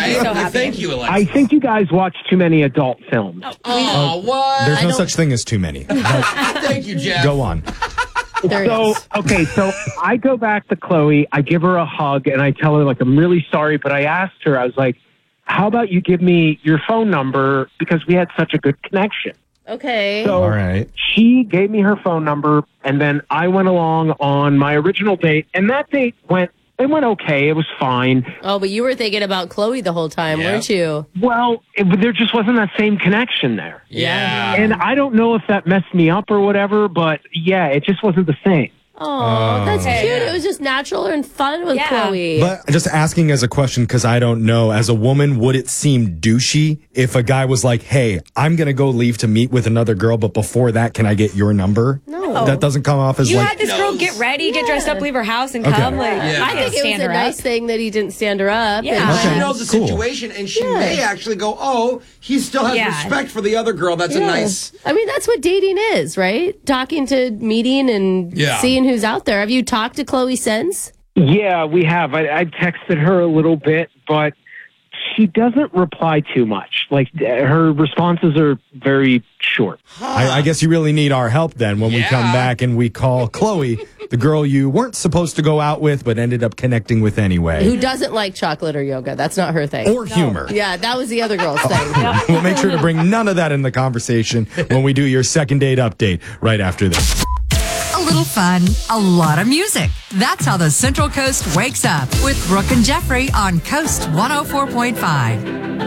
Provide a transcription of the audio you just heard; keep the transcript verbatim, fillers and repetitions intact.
right. So happy. Thank you, Alexa. I think you guys watch too many adult films. Oh, what? There's no such thing as too many. Thank you, Jeff. Go on. There so, okay, so I go back to Chloe, I give her a hug, and I tell her, like, I'm really sorry, but I asked her, I was like, how about you give me your phone number because we had such a good connection. Okay. So All right. she gave me her phone number, and then I went along on my original date, and that date went, it went okay. It was fine. Oh, but you were thinking about Chloe the whole time, Yeah. weren't you? Well, it, there just wasn't that same connection there. Yeah. And I don't know if that messed me up or whatever, but yeah, it just wasn't the same. Oh, that's Oh. cute. It was just natural and fun with Yeah. Chloe. But just asking as a question, because I don't know, as a woman, would it seem douchey if a guy was like, hey, I'm going to go leave to meet with another girl, but before that, can I get your number? No. That doesn't come off as You like... had this girl get ready, get dressed up, leave her house, and come. Like, Yeah. you I can't think it was stand a her nice up. thing that he didn't stand her up. Yeah. And- Okay. She knows the Cool. situation, and she may actually go, oh, he still has Yeah. respect for the other girl. That's a Yeah. nice... I mean, that's what dating is, right? Talking to, meeting, and Yeah. seeing who's out there. Have you talked to Chloe since? Yeah, we have. I, I texted her a little bit, but she doesn't reply too much. Like, her responses are very short. I, I guess you really need our help then when we Yeah. come back and we call Chloe, the girl you weren't supposed to go out with, but ended up connecting with anyway. Who doesn't like chocolate or yoga? That's not her thing. Or humor. Yeah, that was the other girl's thing. We'll make sure to bring none of that in the conversation when we do your second date update right after this. A little fun, a lot of music. That's how the Central Coast wakes up with Brooke and Jeffrey on Coast one oh four point five.